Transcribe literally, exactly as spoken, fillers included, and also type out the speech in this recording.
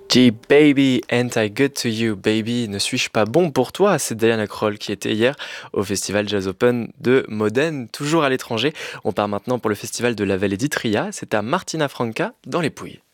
Gee baby, ain't I good to you, baby? Ne suis-je pas bon pour toi? C'est Diana Krall qui était hier au festival Jazz Open de Modène, toujours à l'étranger. On part maintenant pour le festival de la Vallée d'Itria. C'est à Martina Franca, dans les Pouilles.